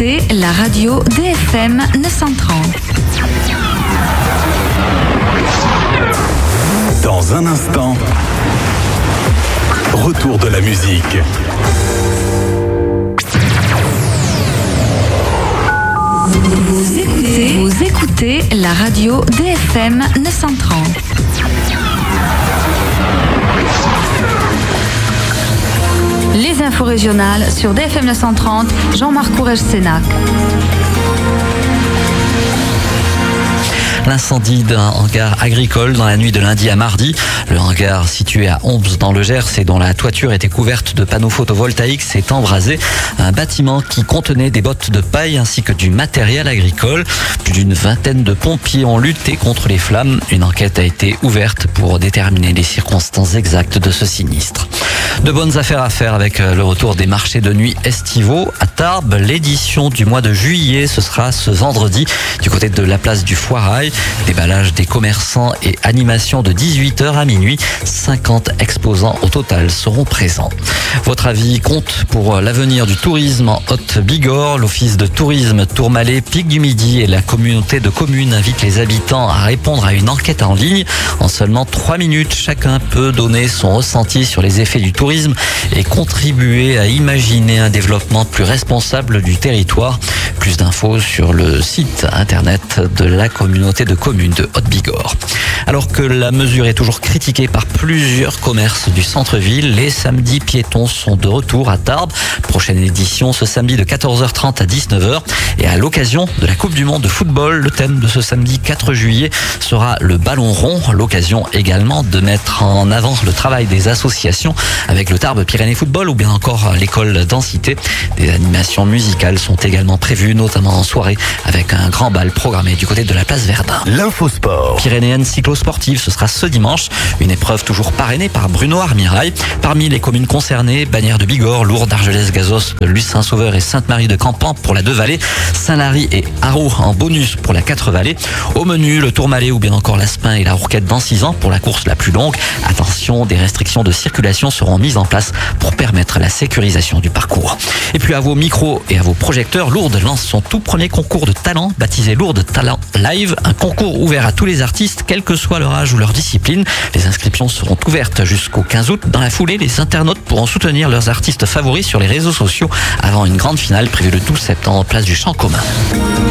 écoutez la radio DFM 930. Dans un instant, retour de la musique. Vous écoutez la radio DFM 930. Les infos régionales sur DFM 930, Jean-Marc Courrèges-Sénac. L'incendie d'un hangar agricole dans la nuit de lundi à mardi. Le hangar situé à Ombs dans le Gers et dont la toiture était couverte de panneaux photovoltaïques s'est embrasé. Un bâtiment qui contenait des bottes de paille ainsi que du matériel agricole. Plus d'une vingtaine de pompiers ont lutté contre les flammes. Une enquête a été ouverte pour déterminer les circonstances exactes de ce sinistre. De bonnes affaires à faire avec le retour des marchés de nuit estivaux à Tarbes. L'édition du mois de juillet, ce sera ce vendredi du côté de la place du Foirail. Déballage des commerçants et animation de 18h à minuit. 50 exposants au total seront présents. Votre avis compte pour l'avenir du tourisme en Haute-Bigorre. L'office de tourisme Tourmalet, Pic du Midi et la communauté de communes invitent les habitants à répondre à une enquête en ligne. En seulement 3 minutes, chacun peut donner son ressenti sur les effets du tourisme et contribuer à imaginer un développement plus responsable du territoire. Plus d'infos sur le site internet de la communauté de communes de Haute-Bigorre. Alors que la mesure est toujours critiquée par plusieurs commerces du centre-ville, les samedis piétons sont de retour à Tarbes. Prochaine édition ce samedi de 14h30 à 19h. Et à l'occasion de la Coupe du Monde de football, le thème de ce samedi 4 juillet sera le ballon rond. L'occasion également de mettre en avant le travail des associations avec le Tarbes Pyrénées Football ou bien encore l'école Densité. Des animations musicales sont également prévues, notamment en soirée avec un grand bal programmé du côté de la place Verdun. L'infosport. Pyrénéenne cyclosportive, ce sera ce dimanche. Une épreuve toujours parrainée par Bruno Armirail. Parmi les communes concernées, Bagnères de Bigorre, Lourdes, Argelès-Gazos, Luce-Saint-Sauveur et Sainte-Marie de Campan pour la 2 Vallées, Saint-Lary et Haro en bonus pour la 4 Vallées. Au menu, le Tourmalet ou bien encore l'Aspin et la Rourquette dans 6 ans pour la course la plus longue. Attention, des restrictions de circulation seront mises en place pour permettre la sécurisation du parcours. Et puis à vos micros et à vos projecteurs, Lourdes lance son tout premier concours de talent baptisé Lourdes Talent Live, un concours ouvert à tous les artistes, quel que soit leur âge ou leur discipline. Les inscriptions seront ouvertes jusqu'au 15 août. Dans la foulée, les internautes pourront soutenir leurs artistes favoris sur les réseaux sociaux avant une grande finale prévue le 12 septembre, place du Champ commun.